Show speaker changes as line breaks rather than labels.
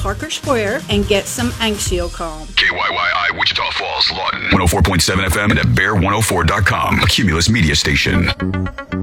Parker Square and get some Anxio Calm.
KYYI, Wichita Falls, Lawton. 104.7 FM and at bear104.com. A Cumulus media station.